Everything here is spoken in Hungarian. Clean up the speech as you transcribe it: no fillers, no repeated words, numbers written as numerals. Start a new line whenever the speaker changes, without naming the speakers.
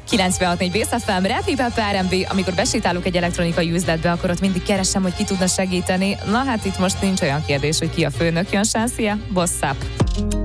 96.4 Bész FM, Rap RMB, amikor besétálok egy elektronikai üzletbe, akkor ott mindig keresem, hogy ki tudna segíteni. Na hát itt most nincs olyan kérdés, hogy ki a főnök. Jön Sánszia? Bosszap!